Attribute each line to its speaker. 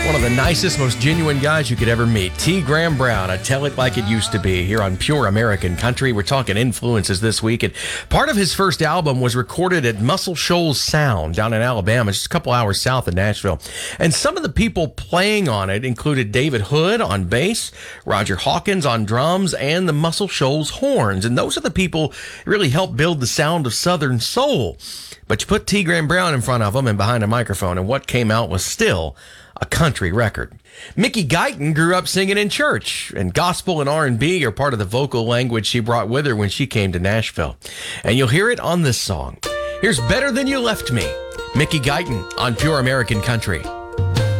Speaker 1: One of the nicest, most genuine guys you could ever meet. T. Graham Brown, I Tell It Like It Used to Be, here on Pure American Country. We're talking influences this week. And part of his first album was recorded at Muscle Shoals Sound down in Alabama, just a couple hours south of Nashville. And some of the people playing on it included David Hood on bass, Roger Hawkins on drums, and the Muscle Shoals horns. And those are the people who really helped build the sound of Southern soul. But you put T. Graham Brown in front of them and behind a microphone, and what came out was still a country record. Mickey Guyton grew up singing in church, and gospel and R&B are part of the vocal language she brought with her when she came to Nashville. And you'll hear it on this song. Here's Better Than You Left Me, Mickey Guyton on Pure American Country.